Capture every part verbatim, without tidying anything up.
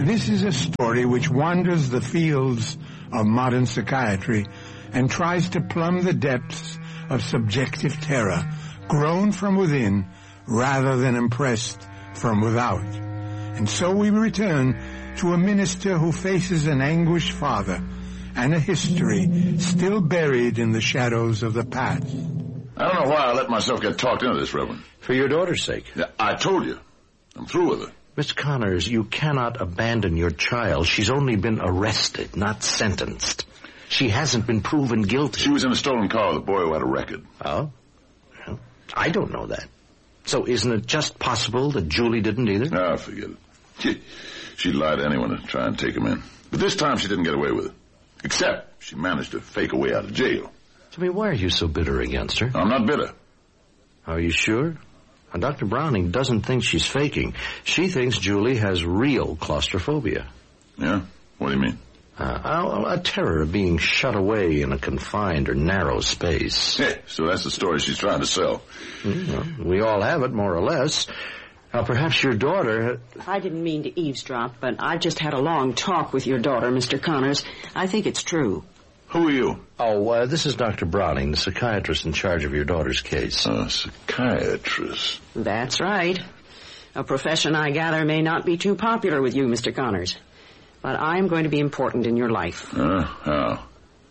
This is a story which wanders the fields of modern psychiatry and tries to plumb the depths of subjective terror, grown from within rather than impressed from without. And so we return to a minister who faces an anguished father and a history still buried in the shadows of the past. I don't know why I let myself get talked into this, Reverend. For your daughter's sake. Yeah, I told you. I'm through with her. Mister Connors, you cannot abandon your child. She's only been arrested, not sentenced. She hasn't been proven guilty. She was in a stolen car with a boy who had a record. Oh? Well, I don't know that. So isn't it just possible that Julie didn't either? Ah, forget it. She, she'd lie to anyone to try and take him in. But this time she didn't get away with it. Except she managed to fake a way out of jail. I mean, why are you so bitter against her? I'm not bitter. Are you sure? Now, Doctor Browning doesn't think she's faking. She thinks Julie has real claustrophobia. Yeah? What do you mean? Uh, a, a terror of being shut away in a confined or narrow space. Yeah, so that's the story she's trying to sell. Mm, well, we all have it, more or less. Now, perhaps your daughter... I didn't mean to eavesdrop, but I've just had a long talk with your daughter, Mister Connors. I think it's true. Who are you? Oh, uh, this is Doctor Browning, the psychiatrist in charge of your daughter's case. A uh, psychiatrist? That's right. A profession, I gather, may not be too popular with you, Mister Connors. But I'm going to be important in your life. Uh, how?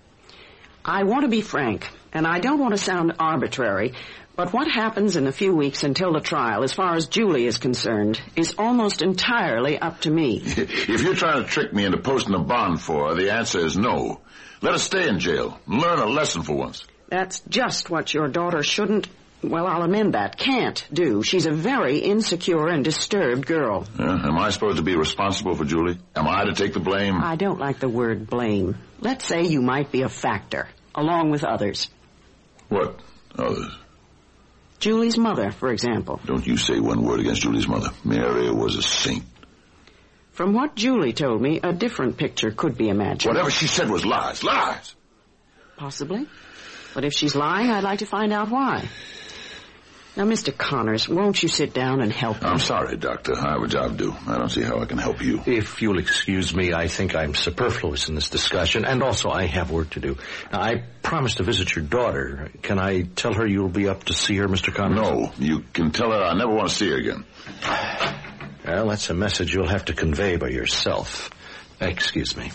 I want to be frank, and I don't want to sound arbitrary, but what happens in the few weeks until the trial, as far as Julie is concerned, is almost entirely up to me. If you're trying to trick me into posting a bond for her, the answer is no. Let her stay in jail and learn a lesson for once. That's just what your daughter shouldn't, well, I'll amend that, can't do. She's a very insecure and disturbed girl. Yeah, am I supposed to be responsible for Julie? Am I to take the blame? I don't like the word blame. Let's say you might be a factor, along with others. What others? Julie's mother, for example. Don't you say one word against Julie's mother. Mary was a saint. From what Julie told me, a different picture could be imagined. Whatever she said was lies, lies. Possibly. But if she's lying, I'd like to find out why. Now, Mister Connors, won't you sit down and help me? I'm sorry, Doctor. I have a job to do. I don't see how I can help you. If you'll excuse me, I think I'm superfluous in this discussion, and also I have work to do. Now, I promised to visit your daughter. Can I tell her you'll be up to see her, Mister Connors? No, you can tell her I never want to see her again. Well, that's a message you'll have to convey by yourself. Excuse me.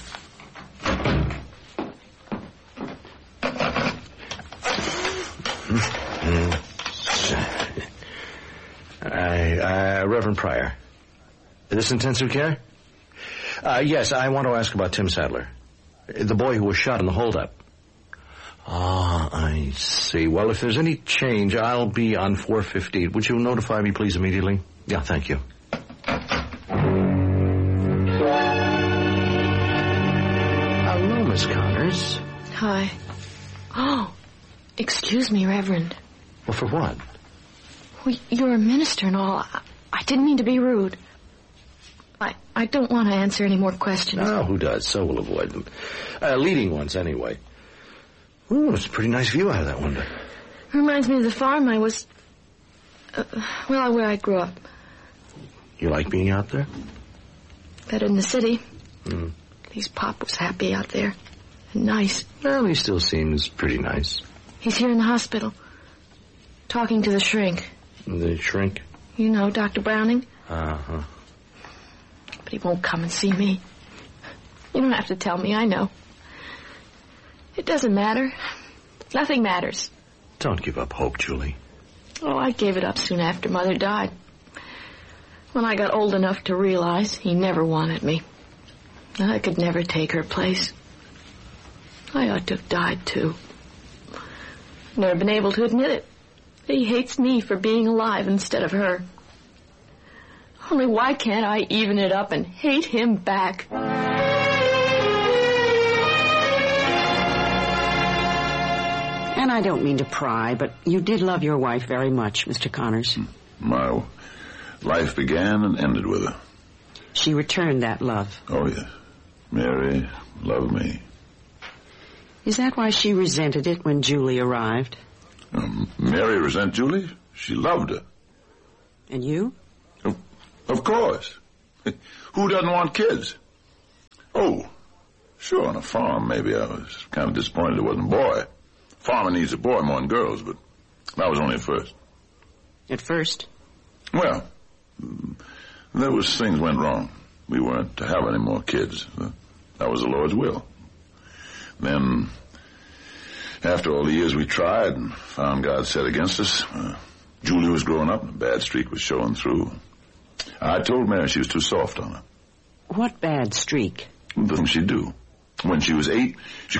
I, uh, Reverend Pryor. Is this intensive care? Uh, yes, I want to ask about Tim Sadler. The boy who was shot in the holdup. Ah, I see. Well, if there's any change, I'll be on four fifteen. Would you notify me, please, immediately? Yeah, thank you. Hello, Miss Connors. Hi. Oh, excuse me, Reverend. Well, for what? Well, you're a minister and all. I, I didn't mean to be rude. I I don't want to answer any more questions. Oh, who does? So we'll avoid them. Uh, leading ones, anyway. Ooh, it's a pretty nice view out of that window. Reminds me of the farm I was... Uh, well, where I grew up. You like being out there? Better than the city. Hmm. At least Pop was happy out there. And nice. Well, he still seems pretty nice. He's here in the hospital. Talking to the shrink. The shrink? You know, Doctor Browning. Uh-huh. But he won't come and see me. You don't have to tell me, I know. It doesn't matter. Nothing matters. Don't give up hope, Julie. Oh, I gave it up soon after Mother died. When I got old enough to realize he never wanted me. I could never take her place. I ought to have died, too. Never been able to admit it. He hates me for being alive instead of her. Only why can't I even it up and hate him back? And I don't mean to pry, but you did love your wife very much, Mister Connors. My life began and ended with her. She returned that love. Oh, yes. Mary loved me. Is that why she resented it when Julie arrived? Um, Mary resent Julie? She loved her. And you? Of, of course. Who doesn't want kids? Oh, sure, on a farm, maybe I was kind of disappointed it wasn't a boy. Farmer needs a boy more than girls, but that was only at first. At first? Well, there was things went wrong. We weren't to have any more kids. That was the Lord's will. Then, after all the years we tried and found God set against us, uh, Julie was growing up and a bad streak was showing through. I told Mary she was too soft on her. What bad streak? The things she'd do. When she was eight, she